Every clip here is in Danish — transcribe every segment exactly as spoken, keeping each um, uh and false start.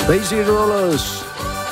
Daisy Rollers.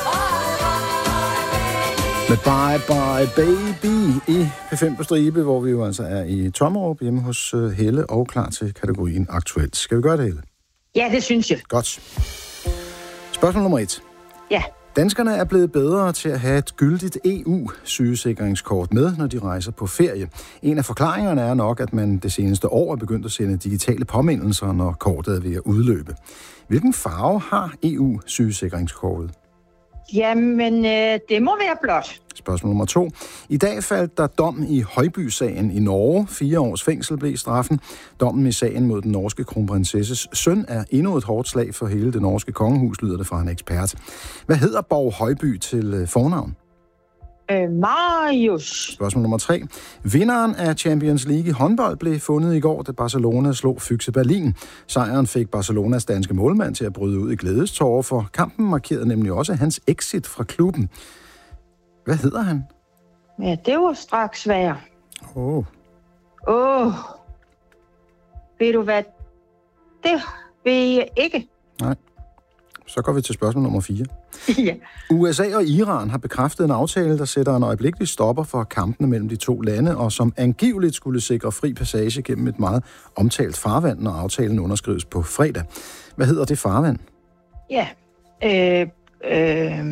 Med Bye Bye Baby i P fem på stribe, hvor vi jo altså er i Tommerup hjemme hos Helle og klar til kategorien Aktuelt. Skal vi gøre det, Helle? Ja, det synes jeg. Godt. Spørgsmål nummer et. Ja. Danskerne er blevet bedre til at have et gyldigt E U-sygesikringskort med, når de rejser på ferie. En af forklaringerne er nok, at man det seneste år er begyndt at sende digitale påmindelser, når kortet er ved at udløbe. Hvilken farve har E U-sygesikringskortet? Jamen, øh, det må være blåt. Spørgsmål nummer to. I dag faldt der dom i Højby-sagen i Norge. Fire års fængsel blev straffen. Dommen i sagen mod den norske kronprinsesses søn er endnu et hårdt slag for hele det norske kongehus, lyder det fra en ekspert. Hvad hedder Borg Højby til fornavn? Øh, Marius. Spørgsmål nummer tre. Vinderen af Champions League i håndbold blev fundet i går, da Barcelona slog Füchse Berlin. Sejren fik Barcelonas danske målmand til at bryde ud i glædestårer, for kampen markerede nemlig også hans exit fra klubben. Hvad hedder han? Ja, det var straks svært. Åh. Oh. Åh. Oh. Ved du hvad? Det ved jeg ikke. Nej. Så går vi til spørgsmål nummer fire. Ja. U S A og Iran har bekræftet en aftale, der sætter en øjeblikkelig stopper for kampene mellem de to lande, og som angiveligt skulle sikre fri passage gennem et meget omtalt farvand, når aftalen underskrives på fredag. Hvad hedder det farvand? Ja. Øh, øh,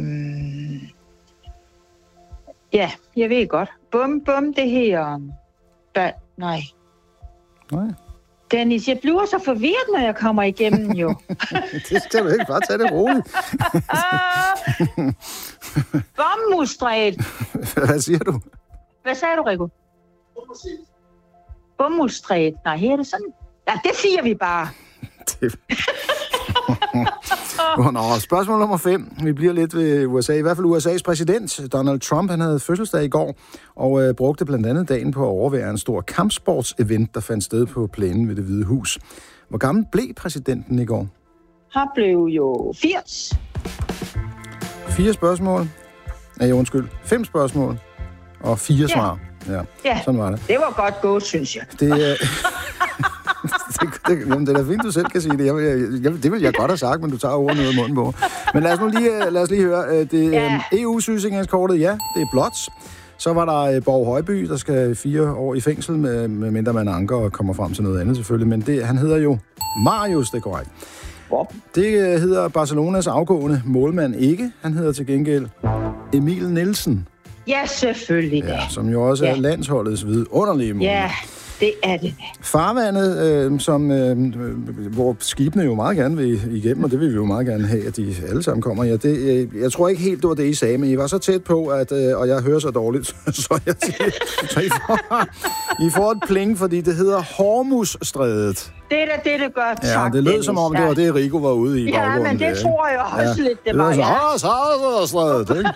ja, jeg ved godt. Bum, bum, det her... Da, nej. Nej. Dennis, jeg bliver så forvirret, når jeg kommer igennem, jo. Det skal du ikke. Bare tage det roligt. Bomuldstræt. Hvad siger du? Hvad sagde du, Rico? Bomuldstræt. Nej, her er det sådan. Ja, det siger vi bare. Det... Nå, spørgsmål nummer fem. Vi bliver lidt ved U S A. I hvert fald U S A's præsident, Donald Trump, han havde fødselsdag i går, og øh, brugte blandt andet dagen på at overvære en stor kampsportsevent, der fandt sted på plænen ved Det Hvide Hus. Hvor gammel blev præsidenten i går? Han blev jo firs. Fire spørgsmål. Nej, undskyld. Fem spørgsmål. Og fire ja. svar. Ja. ja, sådan var det. Det var godt gået, synes jeg. Det, øh... det, det, jamen, det er da fint, du selv kan sige det. Jeg, jeg, jeg, det vil jeg godt have sagt, men du tager ordene ud af munden på. Men lad os nu lige, lad os lige høre. Det ja. E U-sygesikringskortet, ja, det er blåt. Så var der Borg Højby, der skal fire år i fængsel, med, med mindre man anker og kommer frem til noget andet selvfølgelig. Men det, han hedder jo Marius, det er korrekt. Hvor? Det hedder Barcelonas afgående målmand ikke. Han hedder til gengæld Emil Nielsen. Ja, selvfølgelig. Ja, som jo også ja. er landsholdets vidunderlige målmand. Ja, det er det. Farvandet, øh, som, øh, hvor skibene jo meget gerne vil igennem, og det vil vi jo meget gerne have, at de alle sammen kommer. Ja, det, øh, jeg tror ikke helt, det var det, I sagde, men I var så tæt på, at, øh, og jeg hører så dårligt, så jeg siger, så I får, I får et pling, fordi det hedder Hormuzstrædet. Det er da det, det gør. Ja, tak, det lød Dennis. som om, det var det, Rico var ude i ja, baggrunden. Ja, men det der, tror jeg også ja. lidt, det, det var. Det var så, åh, Hormuzstrædet, ikke?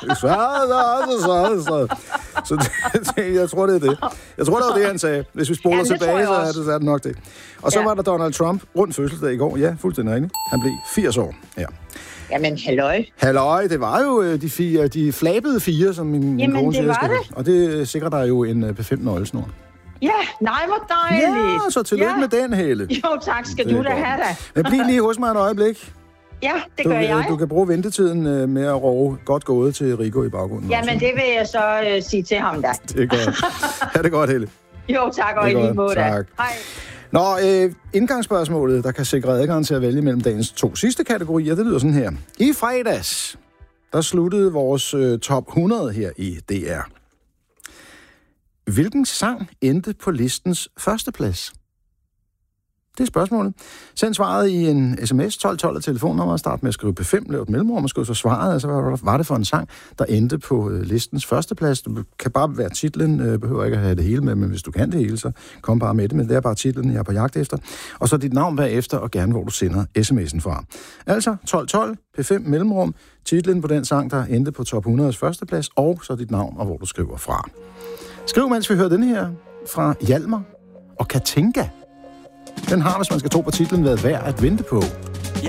Svært, så det, det, jeg tror, det er det. Jeg tror, det var det, han sagde. Hvis vi spoler ja, tilbage, så er, det, så er det nok det. Og så ja. var der Donald Trump rundt fødselsdag i går. Ja, fuldstændig rigtigt. Han blev firs år. Ja. Jamen, halløj. Halløj, det var jo de, fire, de flabede fire, som min, min kone siger. Jamen, det var det. Og det sikrer der jo en P fem nøglesnor. Ja, nej, hvor dejligt. Ja, så tillykke ja. med den, Helle. Jo, tak skal det du da have da. Men bliv lige hos mig et øjeblik. Ja, det du, gør jeg. Du kan bruge ventetiden med at råbe godt gået til Rico i baggrunden. Jamen, det vil jeg så uh, sige til ham da. Det er godt. Ha' det godt, Helle. Jo, tak, og i lige måde. Tak. Hej. Nå, øh, indgangsspørgsmålet, der kan sikre adgang til at vælge mellem dagens to sidste kategorier, det lyder sådan her. I fredags, der sluttede vores øh, top hundrede her i D R. Hvilken sang endte på listens førsteplads? Det er spørgsmålet. Send svaret i en sms tolv tolv af telefonnummer, start med at skrive P fem, lav et mellemrum og skrive så svaret. Altså, hvad var det for en sang, der endte på listens førsteplads? Du kan bare være titlen, behøver ikke at have det hele med, men hvis du kan det hele, så kom bare med det. Men det er bare titlen, jeg er på jagt efter. Og så dit navn bagefter, og gerne hvor du sender sms'en fra. Altså tolv tolv, P fem, mellemrum, titlen på den sang, der endte på top hundredes førsteplads, og så dit navn og hvor du skriver fra. Skriv, mens vi hører den her fra Hjalmar og Katinka. Den har, hvis man skal tro på titlen, været værd at vente på.